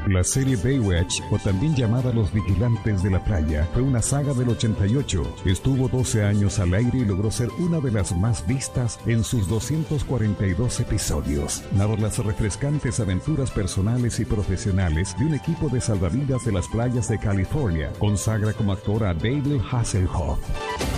La serie Baywatch, o también llamada Los Vigilantes de la Playa, fue una saga del 88. Estuvo 12 años al aire y logró ser una de las más vistas en sus 242 episodios. Narra las refrescantes aventuras personales y profesionales de un equipo de salvavidas de las playas de California. Consagra como actor a David Hasselhoff.